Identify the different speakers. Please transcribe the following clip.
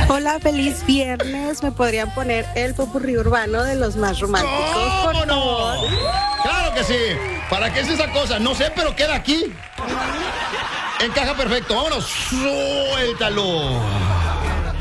Speaker 1: Hola, feliz viernes. ¿Me podrían poner el popurrí urbano de los más románticos, por
Speaker 2: ¿Cómo no?
Speaker 1: favor?
Speaker 2: Claro que sí. ¿Para qué es esa cosa? No sé, pero queda aquí. Encaja perfecto. Vámonos. Suéltalo.